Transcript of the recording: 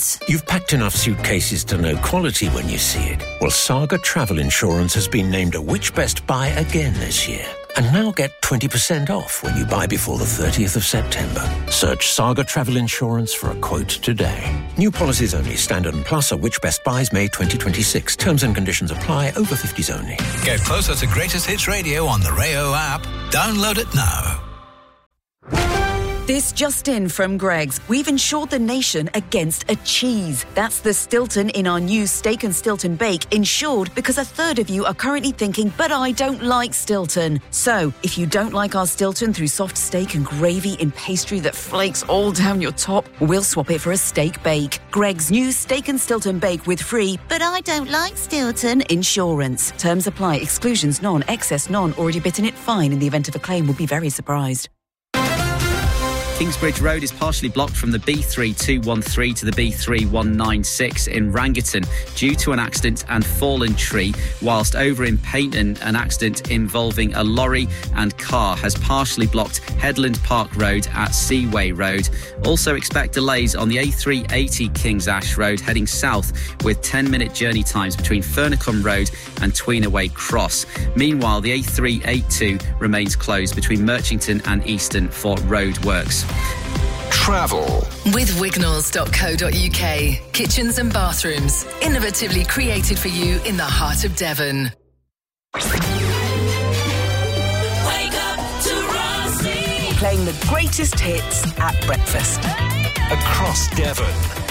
Insurance. You've packed enough suitcases to know quality when you see it. Well, Saga Travel Insurance has been named a Which Best Buy again this year. And now get 20% off when you buy before the 30th of September. Search Saga Travel Insurance for a quote today. New policies only. Standard and Plus are Which Best Buys May 2026. Terms and conditions apply. Over 50s only. Get closer to Greatest Hits Radio on the Rayo app. Download it now. This just in from Greggs. We've insured the nation against a cheese. That's the Stilton in our new Steak and Stilton Bake, insured because a third of you are currently thinking, but I don't like Stilton. So, if you don't like our Stilton through soft steak and gravy in pastry that flakes all down your top, we'll swap it for a steak bake. Greggs' new Steak and Stilton Bake with free, but I don't like Stilton insurance. Terms apply. Exclusions none. Excess none. Already bitten it fine. In the event of a claim, will be very surprised. Kingsbridge Road is partially blocked from the B3213 to the B3196 in Rangerton due to an accident and fallen tree, whilst over in Paignton an accident involving a lorry and car has partially blocked Headland Park Road at Seaway Road. Also expect delays on the A380 Kings Ash Road heading south with 10-minute journey times between Fernicombe Road and Tweenaway Cross. Meanwhile, the A382 remains closed between Merchington and Easton for road works. Travel with Wignalls.co.uk. Kitchens and bathrooms, innovatively created for you in the heart of Devon. Wake up to Rossi. Playing the greatest hits at breakfast. across Devon.